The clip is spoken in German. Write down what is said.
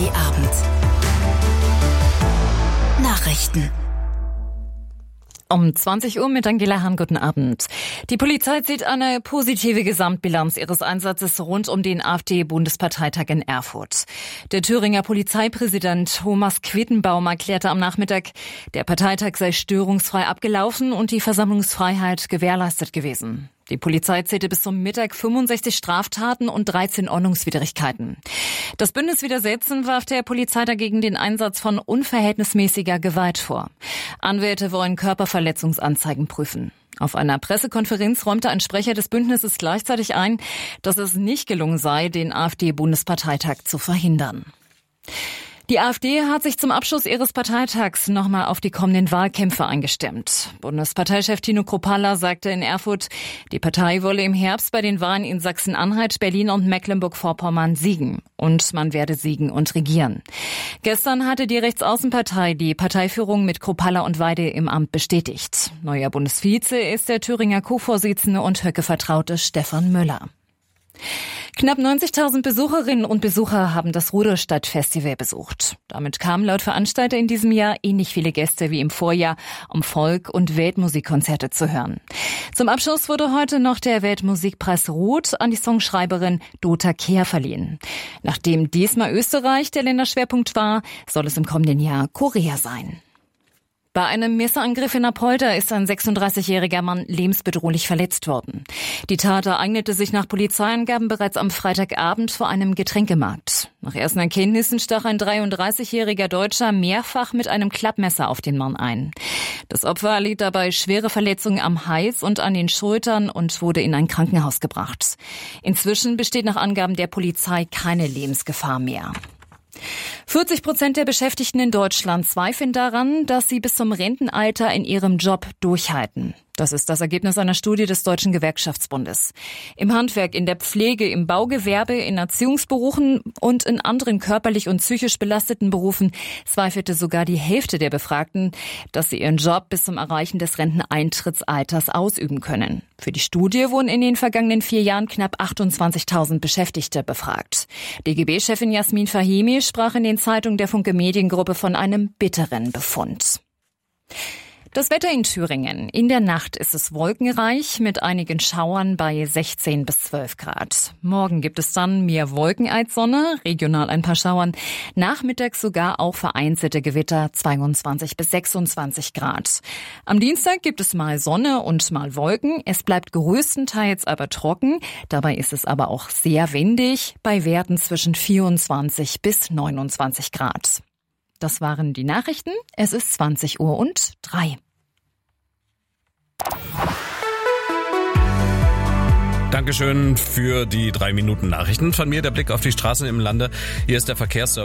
ARD-Abend. Nachrichten. Um 20 Uhr mit Angela Hahn, guten Abend. Die Polizei zieht eine positive Gesamtbilanz ihres Einsatzes rund um den AfD-Bundesparteitag in Erfurt. Der Thüringer Polizeipräsident Thomas Quittenbaum erklärte am Nachmittag, der Parteitag sei störungsfrei abgelaufen und die Versammlungsfreiheit gewährleistet gewesen. Die Polizei zählte bis zum Mittag 65 Straftaten und 13 Ordnungswidrigkeiten. Das Bündnis Widersetzen warf der Polizei dagegen den Einsatz von unverhältnismäßiger Gewalt vor. Anwälte wollen Körperverletzungsanzeigen prüfen. Auf einer Pressekonferenz räumte ein Sprecher des Bündnisses gleichzeitig ein, dass es nicht gelungen sei, den AfD-Bundesparteitag zu verhindern. Die AfD hat sich zum Abschluss ihres Parteitags nochmal auf die kommenden Wahlkämpfe eingestimmt. Bundesparteichef Tino Kruppalla sagte in Erfurt, die Partei wolle im Herbst bei den Wahlen in Sachsen-Anhalt, Berlin und Mecklenburg-Vorpommern siegen. Und man werde siegen und regieren. Gestern hatte die Rechtsaußenpartei die Parteiführung mit Kruppalla und Weide im Amt bestätigt. Neuer Bundesvize ist der Thüringer Co-Vorsitzende und Höcke-Vertraute Stefan Müller. Knapp 90.000 Besucherinnen und Besucher haben das Rudolstadt-Festival besucht. Damit kamen laut Veranstalter in diesem Jahr ähnlich viele Gäste wie im Vorjahr, um Folk- und Weltmusikkonzerte zu hören. Zum Abschluss wurde heute noch der Weltmusikpreis Rot an die Songschreiberin Dota Kehr verliehen. Nachdem diesmal Österreich der Länderschwerpunkt war, soll es im kommenden Jahr Korea sein. Bei einem Messerangriff in Apolda ist ein 36-jähriger Mann lebensbedrohlich verletzt worden. Die Tat ereignete sich nach Polizeiangaben bereits am Freitagabend vor einem Getränkemarkt. Nach ersten Erkenntnissen stach ein 33-jähriger Deutscher mehrfach mit einem Klappmesser auf den Mann ein. Das Opfer erlitt dabei schwere Verletzungen am Hals und an den Schultern und wurde in ein Krankenhaus gebracht. Inzwischen besteht nach Angaben der Polizei keine Lebensgefahr mehr. 40% der Beschäftigten in Deutschland zweifeln daran, dass sie bis zum Rentenalter in ihrem Job durchhalten. Das ist das Ergebnis einer Studie des Deutschen Gewerkschaftsbundes. Im Handwerk, in der Pflege, im Baugewerbe, in Erziehungsberufen und in anderen körperlich und psychisch belasteten Berufen zweifelte sogar die Hälfte der Befragten, dass sie ihren Job bis zum Erreichen des Renteneintrittsalters ausüben können. Für die Studie wurden in den vergangenen 4 Jahren knapp 28.000 Beschäftigte befragt. DGB-Chefin Jasmin Fahimi sprach in den Zeitungen der Funke Mediengruppe von einem bitteren Befund. Das Wetter in Thüringen. In der Nacht ist es wolkenreich mit einigen Schauern bei 16 bis 12 Grad. Morgen gibt es dann mehr Wolken als Sonne, regional ein paar Schauern. Nachmittags sogar auch vereinzelte Gewitter, 22 bis 26 Grad. Am Dienstag gibt es mal Sonne und mal Wolken. Es bleibt größtenteils aber trocken. Dabei ist es aber auch sehr windig, bei Werten zwischen 24 bis 29 Grad. Das waren die Nachrichten. Es ist 20:03. Dankeschön für die 3 Minuten Nachrichten. Von mir der Blick auf die Straßen im Lande. Hier ist der Verkehrsservice.